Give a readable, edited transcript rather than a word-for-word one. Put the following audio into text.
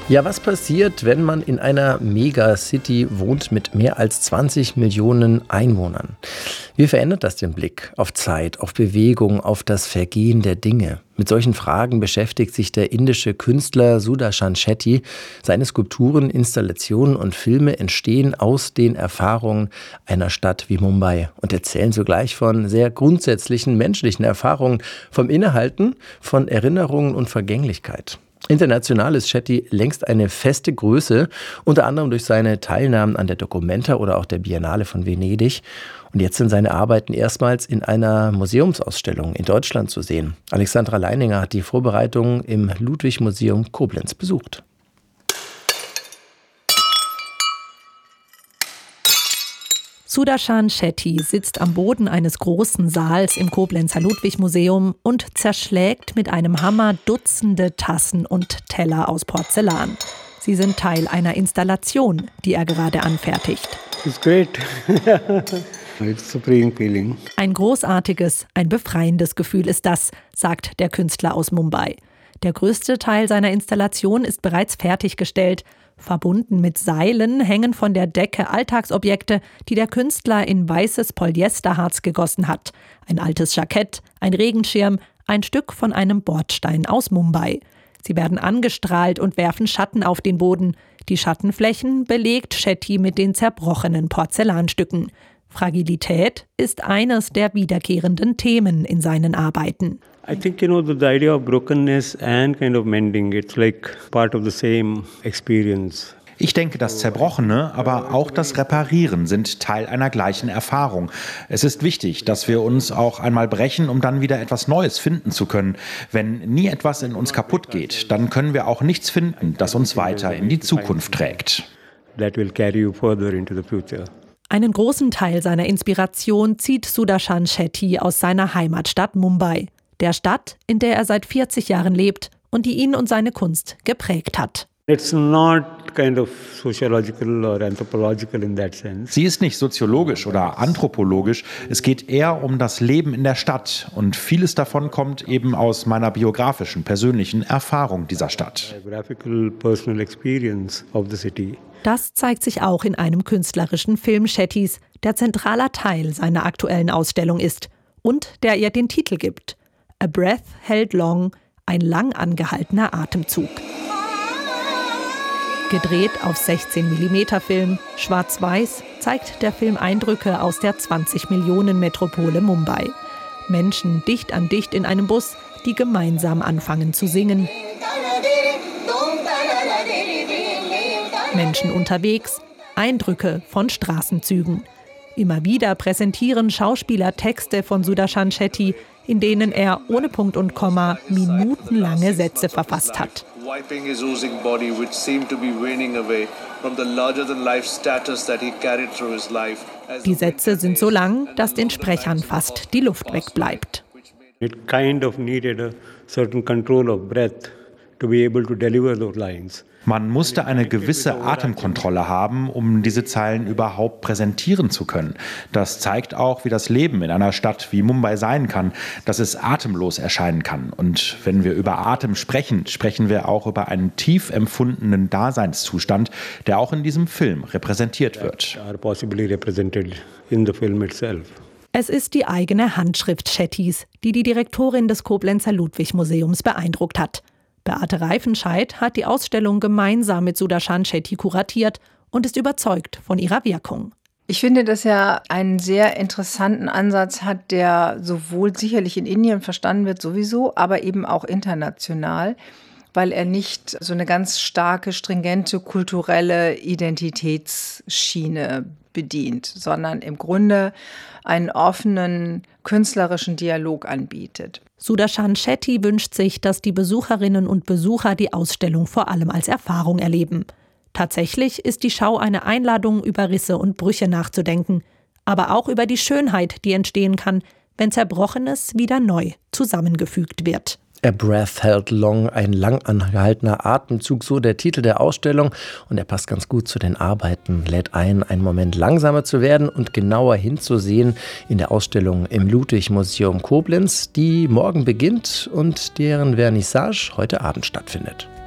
Ja, was passiert, wenn man in einer Megacity wohnt mit mehr als 20 Millionen Einwohnern? Wie verändert das den Blick auf Zeit, auf Bewegung, auf das Vergehen der Dinge? Mit solchen Fragen beschäftigt sich der indische Künstler Sudarshan Shetty. Seine Skulpturen, Installationen und Filme entstehen aus den Erfahrungen einer Stadt wie Mumbai und erzählen zugleich von sehr grundsätzlichen menschlichen Erfahrungen, vom Innehalten, von Erinnerungen und Vergänglichkeit. International ist Shetty längst eine feste Größe, unter anderem durch seine Teilnahmen an der Documenta oder auch der Biennale von Venedig. Und jetzt sind seine Arbeiten erstmals in einer Museumsausstellung in Deutschland zu sehen. Alexandra Leininger hat die Vorbereitungen im Ludwig-Museum Koblenz besucht. Sudarshan Shetty sitzt am Boden eines großen Saals im Koblenzer Ludwig-Museum und zerschlägt mit einem Hammer Dutzende Tassen und Teller aus Porzellan. Sie sind Teil einer Installation, die er gerade anfertigt. It's great. It's a freeing feeling. Ein großartiges, ein befreiendes Gefühl ist das, sagt der Künstler aus Mumbai. Der größte Teil seiner Installation ist bereits fertiggestellt. Verbunden mit Seilen hängen von der Decke Alltagsobjekte, die der Künstler in weißes Polyesterharz gegossen hat. Ein altes Jackett, ein Regenschirm, ein Stück von einem Bordstein aus Mumbai. Sie werden angestrahlt und werfen Schatten auf den Boden. Die Schattenflächen belegt Shetty mit den zerbrochenen Porzellanstücken. Fragilität ist eines der wiederkehrenden Themen in seinen Arbeiten. I think, the idea of brokenness and kind of mending, it's like part of the same experience. Ich denke, das Zerbrochene, aber auch das Reparieren sind Teil einer gleichen Erfahrung. Es ist wichtig, dass wir uns auch einmal brechen, um dann wieder etwas Neues finden zu können. Wenn nie etwas in uns kaputt geht, dann können wir auch nichts finden, das uns weiter in die Zukunft trägt. That will carry you further into the future. Einen großen Teil seiner Inspiration zieht Sudarshan Shetty aus seiner Heimatstadt Mumbai, der Stadt, in der er seit 40 Jahren lebt und die ihn und seine Kunst geprägt hat. It's not kind of sociological or anthropological in that sense. Sie ist nicht soziologisch oder anthropologisch. Es geht eher um das Leben in der Stadt. Und vieles davon kommt eben aus meiner biografischen, persönlichen Erfahrung dieser Stadt. Biographical personal experience of the city. Das zeigt sich auch in einem künstlerischen Film Shettys, der zentraler Teil seiner aktuellen Ausstellung ist und der ihr den Titel gibt. A Breath Held Long, ein lang angehaltener Atemzug. Gedreht auf 16 mm Film, schwarz-weiß, zeigt der Film Eindrücke aus der 20-Millionen-Metropole Mumbai. Menschen dicht an dicht in einem Bus, die gemeinsam anfangen zu singen. Menschen unterwegs, Eindrücke von Straßenzügen. Immer wieder präsentieren Schauspieler Texte von Sudarshan Shetty, in denen er ohne Punkt und Komma minutenlange Sätze verfasst hat. Wiping his oozing body, which seemed to be waning away from the larger-than-life status that he carried through his life. Die Sätze sind so lang, dass den Sprechern fast die Luft wegbleibt. It kind of needed a certain control of breath to be able to deliver those lines. Man musste eine gewisse Atemkontrolle haben, um diese Zeilen überhaupt präsentieren zu können. Das zeigt auch, wie das Leben in einer Stadt wie Mumbai sein kann, dass es atemlos erscheinen kann. Und wenn wir über Atem sprechen, sprechen wir auch über einen tief empfundenen Daseinszustand, der auch in diesem Film repräsentiert wird. Es ist die eigene Handschrift Shettys, die die Direktorin des Koblenzer Ludwig-Museums beeindruckt hat. Beate Reifenscheid hat die Ausstellung gemeinsam mit Sudarshan Shetty kuratiert und ist überzeugt von ihrer Wirkung. Ich finde, dass er einen sehr interessanten Ansatz hat, der sowohl sicherlich in Indien verstanden wird sowieso, aber eben auch international, weil er nicht so eine ganz starke, stringente kulturelle Identitätsschiene bedient, sondern im Grunde einen offenen künstlerischen Dialog anbietet. Sudarshan Shetty wünscht sich, dass die Besucherinnen und Besucher die Ausstellung vor allem als Erfahrung erleben. Tatsächlich ist die Schau eine Einladung, über Risse und Brüche nachzudenken, aber auch über die Schönheit, die entstehen kann, wenn Zerbrochenes wieder neu zusammengefügt wird. A Breath Held Long, ein lang angehaltener Atemzug, so der Titel der Ausstellung. Und er passt ganz gut zu den Arbeiten, lädt ein, einen Moment langsamer zu werden und genauer hinzusehen in der Ausstellung im Ludwig-Museum Koblenz, die morgen beginnt und deren Vernissage heute Abend stattfindet.